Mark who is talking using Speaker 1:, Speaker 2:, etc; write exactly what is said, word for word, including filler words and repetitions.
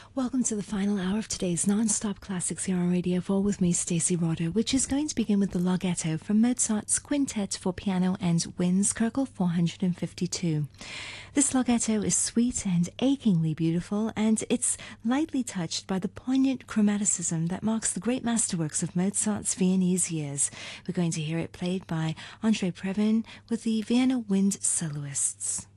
Speaker 1: Welcome to the final hour of today's non-stop classics here on Radio four with me, Stacey Roder, which is going to begin with the Larghetto from Mozart's Quintet for Piano and Winds, Köchel four hundred fifty-two. This Larghetto is sweet and achingly beautiful, and it's lightly touched by the poignant chromaticism that marks the great masterworks of Mozart's Viennese years. We're going to hear it played by Andrei Previn with the Vienna Wind Soloists.